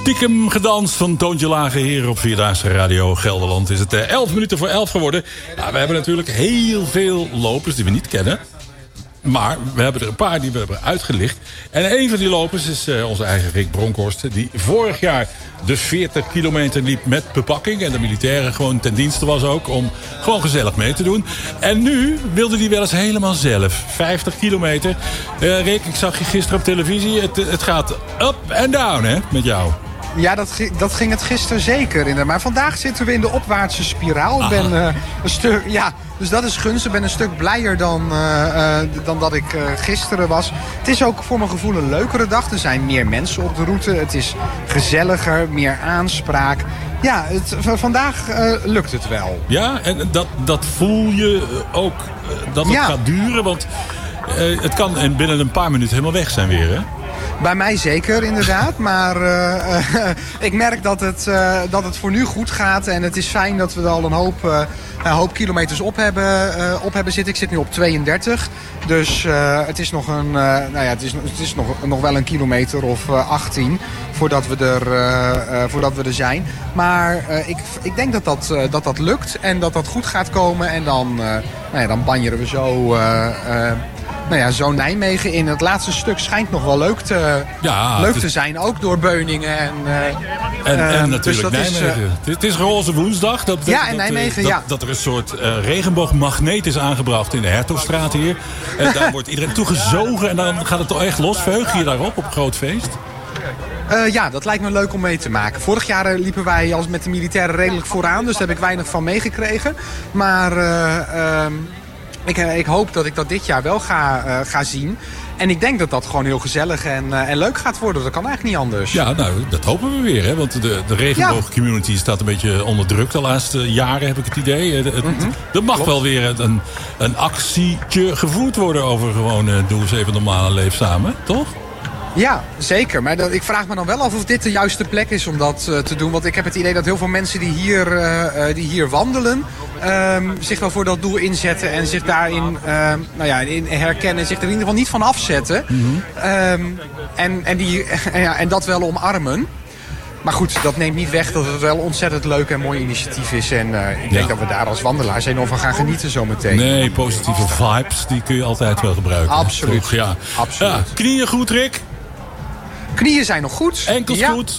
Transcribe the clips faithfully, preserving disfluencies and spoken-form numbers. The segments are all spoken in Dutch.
Stiekem gedanst van Toontje Lagerheer op Vierdaagse Radio Gelderland. Is het elf minuten voor elf geworden. Nou, we hebben natuurlijk heel veel lopers die we niet kennen. Maar we hebben er een paar die we hebben uitgelicht. En een van die lopers is uh, onze eigen Rick Bronkhorst. Die vorig jaar de veertig kilometer liep met bepakking. En de militairen gewoon ten dienste was ook. Om gewoon gezellig mee te doen. En nu wilde hij wel eens helemaal zelf. vijftig kilometer. Uh, Rick, ik zag je gisteren op televisie. Het, het gaat up en down, hè, met jou. Ja, dat, dat ging het gisteren zeker. Maar vandaag zitten we in de opwaartse spiraal. Ik ben, uh, een stuk, ja, dus dat is gunstig. Ik ben een stuk blijer dan, uh, uh, dan dat ik uh, gisteren was. Het is ook voor mijn gevoel een leukere dag. Er zijn meer mensen op de route. Het is gezelliger, meer aanspraak. Ja, het, vandaag uh, lukt het wel. Ja, en dat, dat voel je ook uh, dat het ja. gaat duren. Want uh, het kan binnen een paar minuten helemaal weg zijn weer, hè? Bij mij zeker, inderdaad. Maar uh, uh, ik merk dat het, uh, dat het voor nu goed gaat. En het is fijn dat we er al een hoop, uh, een hoop kilometers op hebben, uh, op hebben zitten. Ik zit nu op tweeëndertig. Dus uh, het is, nog, een, uh, nou ja, het is, het is nog, nog wel een kilometer of uh, achttien voordat we er, uh, uh, voordat we er zijn. Maar uh, ik, ik denk dat dat, uh, dat dat lukt en dat dat goed gaat komen. En dan, uh, nou ja, dan banjeren we zo... Uh, uh, Nou ja, zo Nijmegen in. Het laatste stuk schijnt nog wel leuk te, ja, leuk te zijn. Ook door Beuningen. En, uh, en, en natuurlijk dus Nijmegen. Is, uh, het is roze woensdag. Dat, ja, dat, en Nijmegen, dat, ja. Dat, dat er een soort uh, regenboogmagneet is aangebracht in de Hertogstraat hier. En daar wordt iedereen toegezogen. En dan gaat het toch echt los. Verheug je daarop op een groot feest? Uh, ja, dat lijkt me leuk om mee te maken. Vorig jaar uh, liepen wij als met de militairen redelijk vooraan. Dus daar heb ik weinig van meegekregen. Maar... Uh, um, Ik, ik hoop dat ik dat dit jaar wel ga, uh, ga zien. En ik denk dat dat gewoon heel gezellig en, uh, en leuk gaat worden. Dat kan eigenlijk niet anders. Ja, nou, dat hopen we weer. Hè? Want de, de regenboogcommunity ja. staat een beetje onder druk de laatste jaren, heb ik het idee. Het, het, mm-hmm. Er mag Klopt. wel weer een, een actietje gevoerd worden over gewoon uh, doe eens even normale leef samen, toch? Ja, zeker. Maar dat, ik vraag me dan wel af of dit de juiste plek is om dat uh, te doen. Want ik heb het idee dat heel veel mensen die hier, uh, die hier wandelen... Um, zich wel voor dat doel inzetten en zich daarin uh, nou ja, in herkennen. Zich er in ieder geval niet van afzetten. Mm-hmm. Um, en, en, die, en, ja, en dat wel omarmen. Maar goed, dat neemt niet weg dat het wel een ontzettend leuk en mooi initiatief is. En uh, ik denk ja. dat we daar als wandelaars enorm van gaan genieten zometeen. Nee, positieve vibes, die kun je altijd wel gebruiken. Absoluut. Toch? Ja. Absoluut. Ja, knieën goed, Rick? Knieën zijn nog goed. Enkels ja. goed?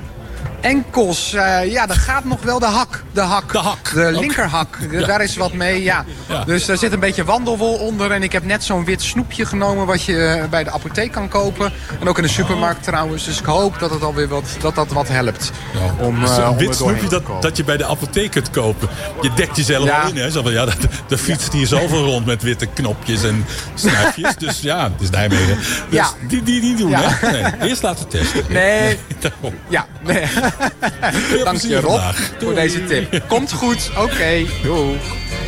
Enkels, uh, ja, dat gaat nog wel de hak. De hak. De hak. De linkerhak. Ja. Daar is wat mee, ja. ja. Dus daar zit een beetje wandelwol onder. En ik heb net zo'n wit snoepje genomen wat je uh, bij de apotheek kan kopen. En ook in de supermarkt trouwens. Dus ik hoop dat het alweer wat, dat dat wat helpt. Ja. Om, uh, een om wit snoepje dat, dat je bij de apotheek kunt kopen. Je dekt jezelf ja. al in, hè. Zo van, ja, de fietst hier zoveel rond met witte knopjes en snuifjes. Dus ja, het is Nijmegen. Dus ja. die, die, die doen, ja. hè. Nee, eerst laten testen. Nee. Ja, nee. Dank je, Rob, voor deze tip. Komt goed. Oké, okay. Doei.